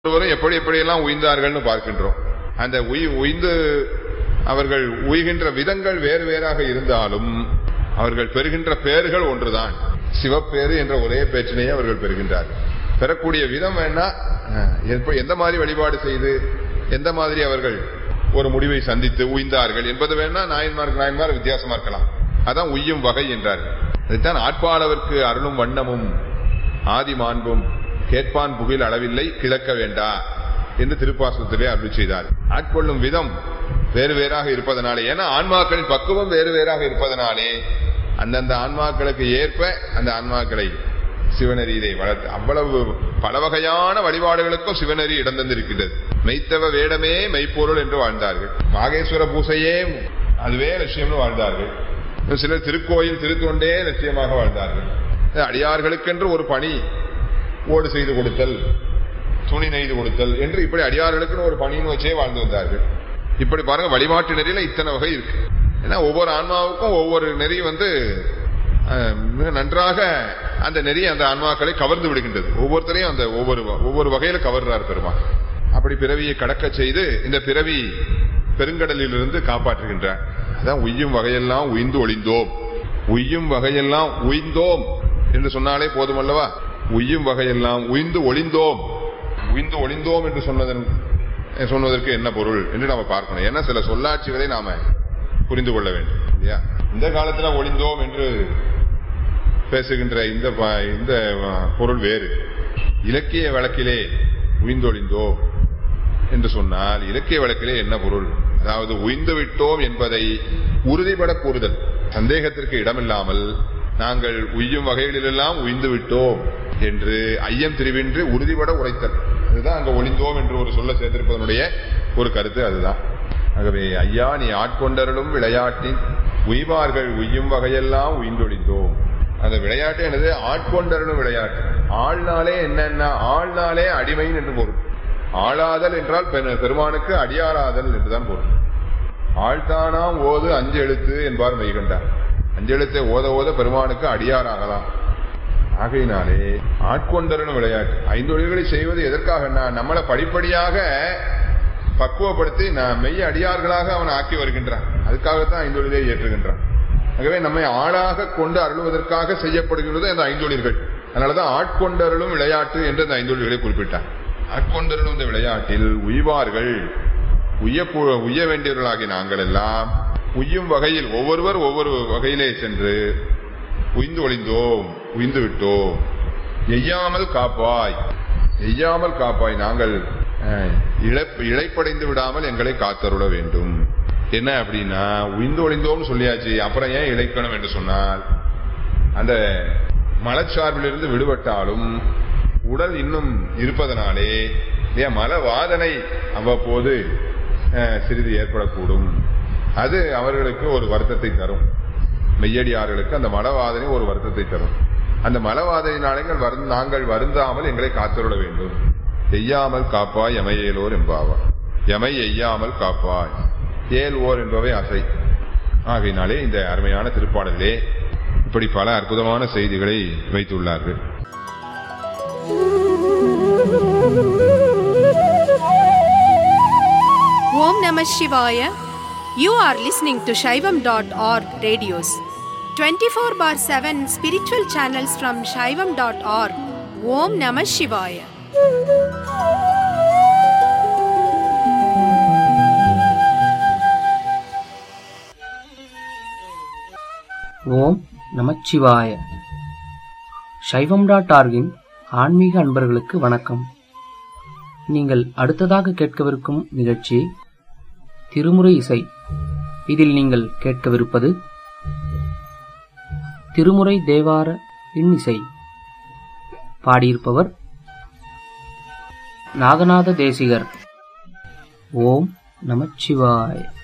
ஒவ்வொருவரும் எப்படி எப்படியெல்லாம் உய்ந்தார்கள் பார்க்கின்றோம். அந்த உய்ந்து அவர்கள் உய்கின்ற விதங்கள் வேறு வேறாக இருந்தாலும் அவர்கள் பெறுகின்ற பெயர்கள் ஒன்றுதான். சிவப்பேறு என்ற ஒரே பேச்சினையே அவர்கள் பெறுகின்றார்கள். பெறக்கூடிய விதம் வேணா எந்த மாதிரி வழிபாடு செய்து எந்த மாதிரி அவர்கள் ஒரு முடிவை சந்தித்து உய்ந்தார்கள் என்பது வேணா நாயன்மார் வித்தியாசமா இருக்கலாம். அதான் உய்யும் வகை என்றார்கள். அதுதான் ஆட்பாளவர்க்கு அருளும் வண்ணமும் ஆதி மாண்பும் கேட்பான் புகில் அளவில்லை கிழக்க வேண்டா என்று திருப்பாசனத்திலே அருள் செய்தார். ஆட்கொள்ளும் விதம் வேறு வேறாக இருப்பதனாலே, ஏன்னா ஆன்மாக்களின் பக்குவம் வேறு வேறாக இருப்பதனாலே அந்தந்த ஆன்மாக்களுக்கு ஏற்ப அந்த ஆன்மாக்களை சிவநெறியை வளர்த்து அவ்வளவு பல வகையான வழிபாடுகளுக்கும் சிவநெறி இடம் தந்திருக்கின்றது. மெய்த்தவ வேடமே மெய்ப்பொருள் என்று வாழ்ந்தார்கள். மாகேஸ்வர பூசையே அதுவே லட்சியம்னு வாழ்ந்தார்கள். சிலர் திருக்கோயில் திருத்தொண்டே லட்சியமாக வாழ்ந்தார்கள். அடியார்களுக்கென்று ஒரு பணி ஓடு செய்து கொடுத்தல், துணி நெய்து கொடுத்தல் என்று இப்படி அடியார்களுக்குன்னு ஒரு பணின்னு வச்சே வாழ்ந்து வந்தார்கள். இப்படி பாருங்க, வழிபாட்டு நெறியில இத்தனை வகை இருக்கு. ஏன்னா ஒவ்வொரு ஆன்மாவுக்கும் ஒவ்வொரு நெறி மிக நன்றாக அந்த நெறி அந்த ஆன்மாக்களை கவர்ந்து விடுகின்றது. ஒவ்வொருத்தரையும் அந்த ஒவ்வொரு வகையில கவர்றார் பெருமாள். அப்படி பிறவியை கடக்க செய்து இந்த பிறவி பெருங்கடலில் இருந்து காப்பாற்றுகின்றார். அதான் உய்யும் வகையெல்லாம் உய்ந்து ஒளிந்தோம். உய்யும் வகையெல்லாம் உய்ந்தோம் என்று சொன்னாலே போதுமல்லவா? உய்யும் வகையெல்லாம் உய்ந்து ஒளிந்தோம். உய்ந்து ஒளிந்தோம் என்று சொன்னதற்கு என்ன பொருள் என்று நாம பார்க்கணும். ஏன்னா சில சொல்லாட்சிகளை நாம புரிந்து கொள்ள வேண்டும் இல்லையா? இந்த காலத்துல ஒளிந்தோம் என்று பேசுகின்ற இந்த பொருள் வேறு. இலக்கிய வழக்கிலே உய்ந்தொழிந்தோம் என்று சொன்னால் இலக்கிய வழக்கிலே என்ன பொருள்? அதாவது உய்ந்து விட்டோம் என்பதை உறுதிபட கூறுதல், சந்தேகத்திற்கு இடமில்லாமல் நாங்கள் உய்யும் வகைகளிலெல்லாம் உய்ந்து விட்டோம் என்று ஐயம் திரிவின்றி உறுதிபட உரைத்தல். அதுதான் அங்க ஒளிந்தோம் என்று ஒரு சொல்ல சேர்த்திருப்பதனுடைய ஒரு கருத்து அதுதான். ஆகவே ஐயா நீ ஆட்கொண்டருளும் விளையாட்டின் உய்வார்கள் உய்யும் வகையெல்லாம் உய்ந்தொழிந்தோம். அந்த விளையாட்டு என்னது? ஆட்கொண்டருளும் விளையாட்டு. ஆள்நாளே என்னன்னா ஆள்நாளே அடிமையின் என்று பொருள். ஆளாதல் என்றால் பெருமானுக்கு அடியாராதல் என்றுதான் பொருள். ஆழ்த்தானாம் ஓது அஞ்சு எழுத்து என்பார் மெய்கண்டார். அஞ்செழுத்தை ஓத ஓத பெருமானுக்கு அடியாராகலாம். ஆகையினாலே ஆட்கொண்டருளும் விளையாட்டு. ஐந்தொழில்களை செய்வது எதற்காக? நம்மளை படிப்படியாக பக்குவப்படுத்தி மெய்ய அடியார்களாக அவனை ஆக்கி வருகின்றான். அதுக்காகத்தான் ஐந்தொழிலை ஏற்றுகின்றான். ஆகவே நம்மை ஆளாக கொண்டு அருளுவதற்காக செய்யப்படுகின்றது அந்த ஐந்தொழில்கள். அதனாலதான் ஆட்கொண்டருளும் விளையாட்டு என்று அந்த ஐந்தொழில்களை குறிப்பிட்டார். ஆட்கொண்டருளும் இந்த விளையாட்டில் உய்வார்கள், உய்ய வேண்டியவர்களாகி நாங்கள் எல்லாம் உய்யும் வகையில் ஒவ்வொருவர் ஒவ்வொரு வகையிலே சென்று உய்ந்து ஒளிந்தோம், உய்ந்து விட்டோம். எய்யாமல் காப்பாய், எய்யாமல் காப்பாய், நாங்கள் இழைப்படைந்து விடாமல் எங்களை காத்தருள வேண்டும். என்ன அப்படின்னா உய்ந்து ஒளிந்தோம் சொல்லியாச்சு, அப்புறம் ஏன் இழைக்கணும் என்று சொன்னால் அந்த மலச்சார்பிலிருந்து விடுபட்டாலும் உடல் இன்னும் இருப்பதனாலே மல வாதனை அவ்வப்போது சிறிது ஏற்படக்கூடும். அது அவர்களுக்கு ஒரு வருத்தத்தை தரும். மெய்யடியார்களுக்கு அந்த மலவாதனை ஒரு வருத்தத்தை தரும். அந்த மலவாதனையினாலே நாங்கள் வருந்தாமல் எங்களை காத்தருள வேண்டும். எய்யாமல் காப்பாய் எமையேலோர் என்பாவா. எமை எய்யாமல் காப்பாய், ஏல் ஓர் என்பவை அசை. ஆகையினாலே இந்த அருமையான திருப்பாடலிலே இப்படி பல அற்புதமான செய்திகளை வைத்துள்ளார்கள். ஓம் நம சிவாய. You are listening to Shaivam.org radios. 24/7 spiritual channels from Shaivam.org. Om Namah Shivaya. ஓம் நமச்சிவாய. Shaivam.org-இன் ஆன்மீக அன்பர்களுக்கு வணக்கம். நீங்கள் அடுத்ததாக கேட்கவிருக்கும் நிகழ்ச்சி திருமுறை இசை. இதில் நீங்கள் கேட்கவிருப்பது திருமுறை தேவார இன்னிசை. பாடியிருப்பவர் நாகநாத தேசிகர். ஓம் நமச்சிவாய.